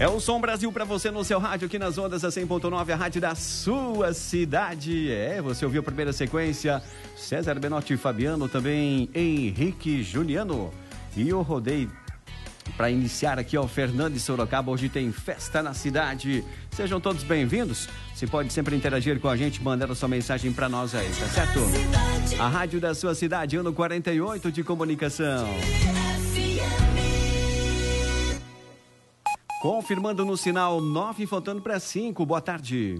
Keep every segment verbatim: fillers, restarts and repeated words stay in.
É o Som Brasil para você no seu rádio, aqui nas ondas da cem ponto nove, a rádio da sua cidade. É, você ouviu a primeira sequência, César Benotti, Fabiano, também Henrique Juliano. E eu rodei para iniciar aqui, ó, Fernando de Sorocaba. Hoje tem festa na cidade. Sejam todos bem-vindos. Você pode sempre interagir com a gente, mandando sua mensagem para nós aí, tá certo? A rádio da sua cidade, ano quarenta e oito de comunicação. Confirmando no sinal nove, faltando para cinco. Boa tarde.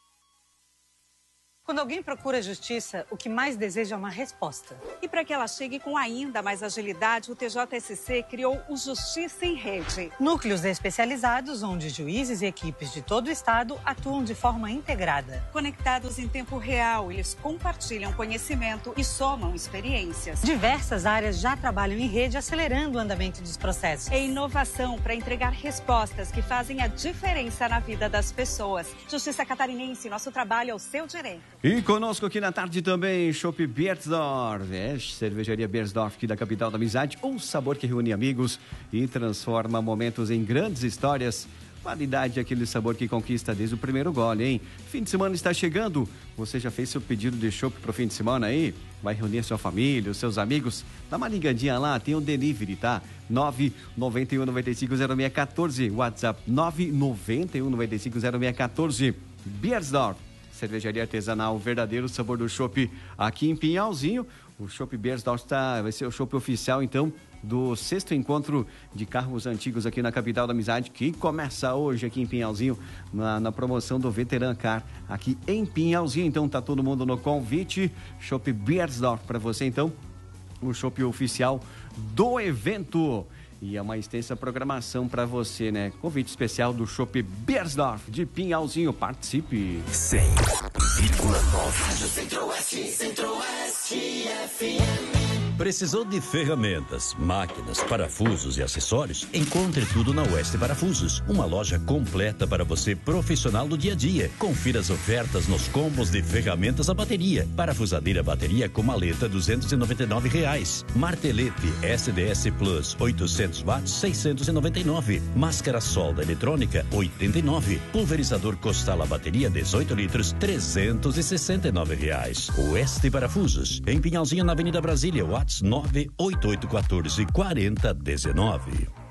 Quando alguém procura justiça, o que mais deseja é uma resposta. E para que ela chegue com ainda mais agilidade, o T J S C criou o Justiça em Rede. Núcleos especializados onde juízes e equipes de todo o estado atuam de forma integrada. Conectados em tempo real, eles compartilham conhecimento e somam experiências. Diversas áreas já trabalham em rede, acelerando o andamento dos processos. É inovação para entregar respostas que fazem a diferença na vida das pessoas. Justiça Catarinense, nosso trabalho é o seu direito. E conosco aqui na tarde também, Chopp Beiersdorf, é, cervejaria Beiersdorf aqui da capital da amizade, um sabor que reúne amigos e transforma momentos em grandes histórias. Qualidade, aquele sabor que conquista desde o primeiro gole, hein? Fim de semana está chegando, você já fez seu pedido de chopp pro fim de semana aí? Vai reunir sua família, os seus amigos? Dá uma ligadinha lá, tem um delivery, tá? nove nove um nove cinco zero seis um quatro, WhatsApp nove nove um nove cinco zero seis um quatro, Beiersdorf. Cervejaria artesanal, verdadeiro sabor do chopp aqui em Pinhalzinho. O Chopp Beiersdorf tá, vai ser o chopp oficial, então, do sexto encontro de carros antigos aqui na capital da amizade, que começa hoje aqui em Pinhalzinho, na, na promoção do Veteran Car, aqui em Pinhalzinho. Então, tá todo mundo no convite. Chopp Beiersdorf para você, então, o chopp oficial do evento. E é uma extensa programação para você, né? Convite especial do Chopp Beiersdorf de Pinhalzinho. Participe. cem vírgula nove Centro-Oeste, Centro-Oeste F M. Precisou de ferramentas, máquinas, parafusos e acessórios? Encontre tudo na Oeste Parafusos, uma loja completa para você profissional do dia a dia. Confira as ofertas nos combos de ferramentas a bateria. Parafusadeira bateria com maleta duzentos e noventa e nove reais. Martelete S D S Plus oitocentos watts seiscentos e noventa e nove. Máscara solda eletrônica oitenta e nove. Pulverizador Costala bateria dezoito litros trezentos e sessenta e nove reais. Oeste Parafusos, em Pinhalzinho na Avenida Brasília. nove oito oito um quatro quatro zero um nove.